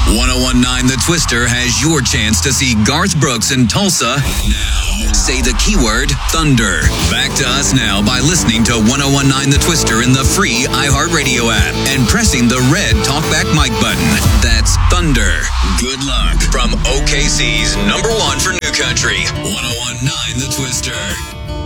1019 The Twister has your chance to see Garth Brooks in Tulsa now. Say the keyword Thunder. Back to us now by listening to 1019 The Twister in the free iHeartRadio app and pressing the red talkback mic button. That's Thunder. Good luck from OKC's #1 for New Country. 1019 The Twister.